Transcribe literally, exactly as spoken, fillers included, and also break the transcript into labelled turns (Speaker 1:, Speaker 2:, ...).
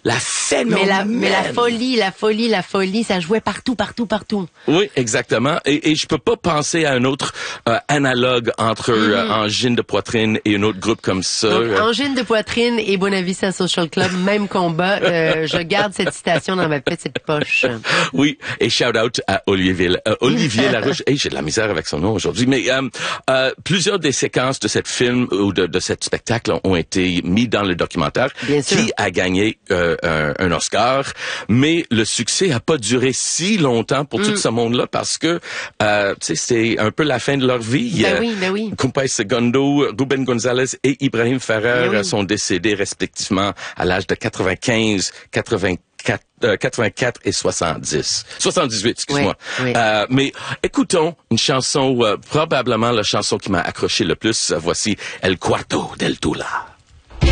Speaker 1: la phénomène.
Speaker 2: Mais la, mais la folie, la folie, la folie, ça jouait partout, partout, partout.
Speaker 1: Oui, exactement. Et, et je peux pas penser à un autre euh, analogue entre mm-hmm. euh, Angine de poitrine et un autre groupe comme ça.
Speaker 2: Donc,
Speaker 1: euh...
Speaker 2: Angine de poitrine et Buena-Vista Social Club, même combat. Euh, je garde cette citation dans ma petite poche.
Speaker 1: Oui, et shout out à Olivier, Vill- euh, Olivier Larouche. Hey, j'ai de la misère avec son nom aujourd'hui, mais euh, euh, plusieurs des séquences de cette film ou de, de cet spectacle ont été mis dans le documentaire,
Speaker 2: Bien sûr.
Speaker 1: qui a gagné euh, un, un Oscar, mais le succès a pas duré si longtemps pour mm. tout ce monde-là parce que euh, tu sais, c'est un peu la fin de leur vie.
Speaker 2: Ben oui, ben oui.
Speaker 1: Compay Segundo, Ruben Gonzalez et Ibrahim Ferrer ben oui. sont décédés respectivement à l'âge de quatre-vingt-quinze, quatre-vingt-quatre, euh, quatre-vingt-quatre et soixante-dix. soixante-dix-huit, excuse-moi.
Speaker 2: Oui, oui.
Speaker 1: Euh, mais écoutons une chanson, euh, probablement la chanson qui m'a accroché le plus. Voici El Cuarto del Tula.